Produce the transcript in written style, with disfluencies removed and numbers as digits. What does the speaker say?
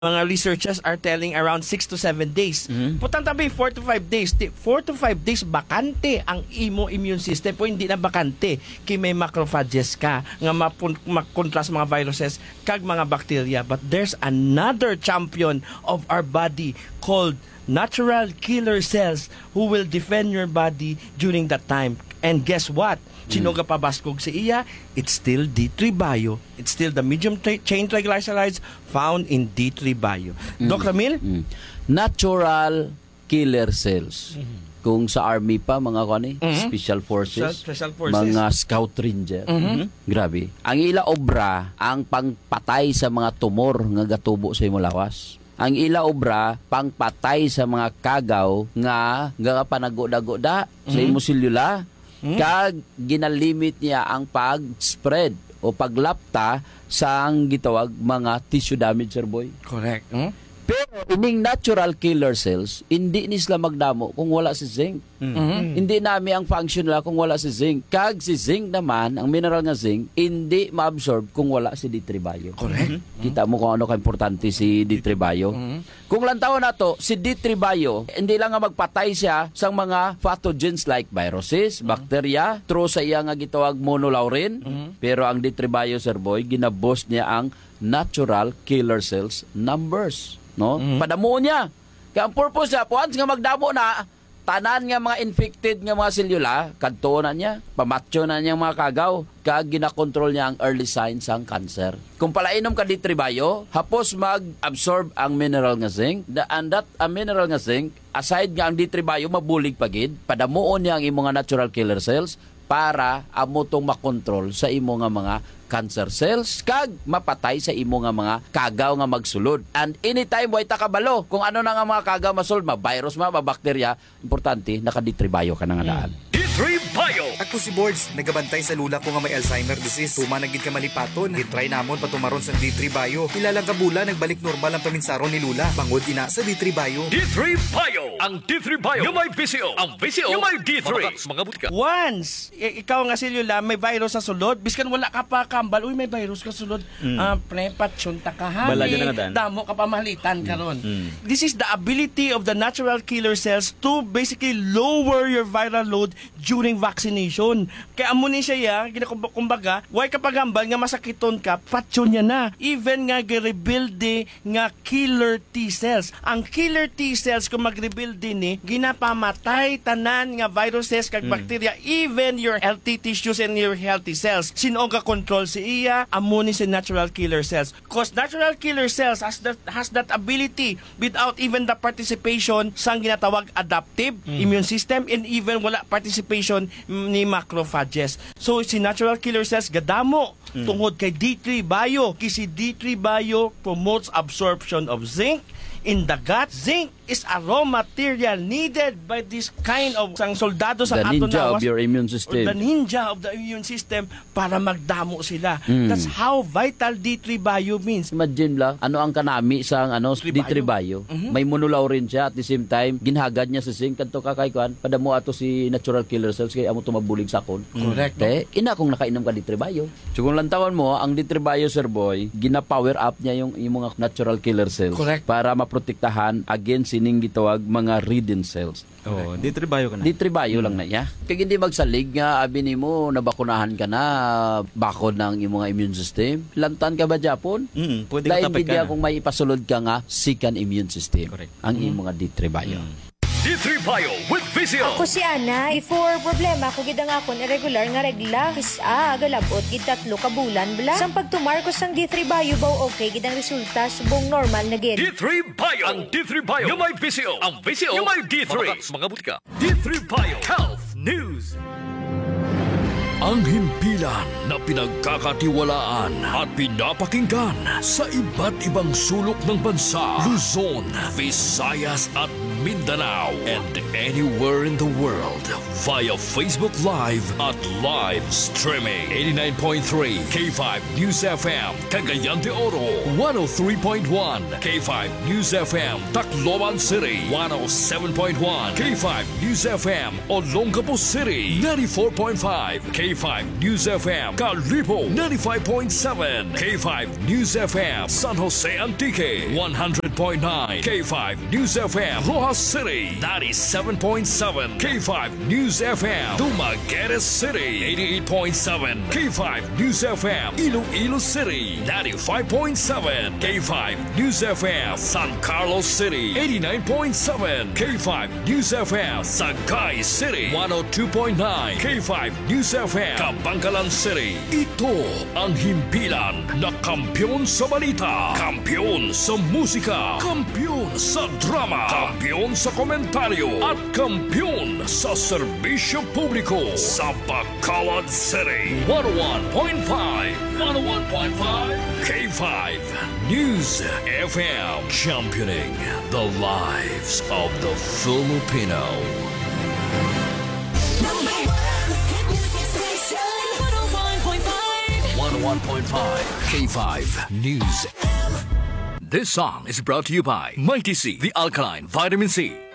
mga researchers are telling around 6 to 7 days. Putang tabi, 4 to 5 days. 4 to 5 days, bakante ang imo immune system. Po hindi na bakante. Kay may macrophages ka nga makontra sa mga viruses kag mga bacteria. But there's another champion of our body called natural killer cells who will defend your body during that time. And guess what? Sinoga pabaskog sa iya, it's still D3 Bio. It's still the medium chain triglycerides found in D3 Bio. Doc Ramil? Natural killer cells. Kung sa army pa, mga kani, special forces, mga scout ranger. Grabe. Ang ila obra, ang pangpatay sa mga tumor nga gatubo sa imong lawas. Ang ila obra, pangpatay sa mga kagaw nga panagoda-goda sa imong selula. Kag ginalimit niya ang pag-spread o paglapta sa ang gitawag mga tissue damage, sir boy. Correct. Pero ining natural killer cells, hindi ni sila magdamo kung wala si zinc. Hindi nami ang function nila kung wala si zinc. Kag si zinc naman, ang mineral nga zinc, hindi ma-absorb kung wala si D3 Bio. Correct. Kita mo kung ano ka-importante si D3 Bio. Kung lantaw na to, si D3 Bio, hindi lang nga magpatay siya sa mga pathogens like viruses, bacteria, through sa iya nga gitawag monolaurin. Pero ang D3 Bio, sir boy, ginaboost niya ang natural killer cells numbers. No? Padamo niya. Kaya ang purpose niya, once nga magdamo na, tanan nga mga infected nga mga selula, kadto na niya, pamatyo na niya mga kagaw, kag ginakontrol niya ang early signs ng cancer. Kung palainom ka D3 Bio, hapos mag-absorb ang mineral nga zinc, and that mineral nga zinc, aside nga ang D3 Bio, mabulig pagid, padamuon niya ang imo nga natural killer cells, para amo tong makontrol sa imo nga mga cancer cells kag mapatay sa imo nga mga kagaw nga magsulod. And anytime way ta kabalo kung ano na nga mga kagaw masulod, ma-virus, ma-bacteria, importante naka D3 Bio ka na nga daan. D3 Bio. Ako si Boards, nagabantay sa lula ko nga may Alzheimer disease. Tumanagid ka malipaton, gitry namon patumaron sa D3 Bio. Ilang kabula nagbalik normal ang paminsaron ni lula. Bangod ina sa D3 Bio. D3 Bio. Ang D3 Bio yung may VCO. Ang VCO yung may D3. Mga butika. Once, ikaw nga selula, may virus sa sulod, biskan wala ka pa kambal, uy, may virus ka sulod, prepatsyon ta ka hali, damo ka pamalitan ka ron. This is the ability of the natural killer cells to basically lower your viral load during vaccination. Kaya amo ni siya kumbaga, why ka pagambal nga masakiton ka, patsyon niya na. Even nga gi-rebuild nga killer T cells. Ang killer T cells kung mag-rebuild din ginapamatay tanan nga viruses kag bacteria, even your healthy tissues and your healthy cells. Sino nga control si iya, amo ni si natural killer cells. Because natural killer cells has that ability without even the participation sa ginatawag adaptive immune system, and even wala participation ni macrophages. So si natural killer cells gadamo tungod kay D3 Bio. Kasi D3 Bio promotes absorption of zinc in the gut. Zinc is a raw material needed by this kind of sang soldado sa the ninja of your immune system. The ninja of the immune system para magdamo sila. That's how vital D3 Bio means. Imagine lang, ano ang kanami sa D3 Bio. May monolaurin siya at the same time, ginhagad niya sa zinc. Kanto kakaykuan, padamo ato si natural killer cells kaya amo tumabulig sa kon. Correct. Ina kung nakainom ka D3 Bio. So kung lantawan mo, ang D3 Bio, sir boy, gina-power up niya yung mga natural killer cells. Correct. Para maprotektahan against sining gitawag mga ridden cells. Oh, D3 Bio ka na. D3 Bio lang na niya. Kaya hindi magsalig nga, abi nimo nabakunahan ka na, bakod ng imong immune system. Lantan ka ba Japon? Pwede ka tapik ka na. Kung may ipasulod ka nga, second immune system. Correct. Ang imong D3 Bio. D3 Bio with VCO. Ako si Ana, before problema ko gid ang akon irregular nga regla, kisa galabot gid 3 ka bulan bla. Sang pagtumar ko sang D3 Bio baw okay gid ang resulta subong normal na gid. D3 Bio. Ang D3 Bio yung may VCO. Ang VCO yung may D3. Mga butika. D3 Bio Health News. Ang himpilan na pinagkakatiwalaan at pinapakinggan sa iba't ibang sulok ng bansa, Luzon, Visayas at Mindanao, and anywhere in the world via Facebook Live at live streaming. 89.3 K5 News FM, Cagayan de Oro. 103.1 K5 News FM, Tacloban City. 107.1 K5 News FM, Olongapo City. 94.5 K5 News FM, Calipo. 95.7 K5 News FM, San Jose Antique. 100.9 K5 News FM, Rojas City. 97.7 K5 News FM, Dumaguete City. 88.7 K5 News FM, Iloilo City. 95.7 K5 News FM, San Carlos City. 89.7 K5 News FM, Sagay City. 102.9 K5 News FM, Kabangkalan City. Ito ang himpilan na kampiyon sa balita, kampiyon sa musika, kampiyon sa drama, kampiyon sa komentaryo, at kampiyon sa serbisyo publiko sa Bacolod City. 101.5 K5 News FM, championing the lives of the Filipino. Number 1 hit music station, 101.5 K5 News. This song is brought to you by Mighty C, the alkaline vitamin C.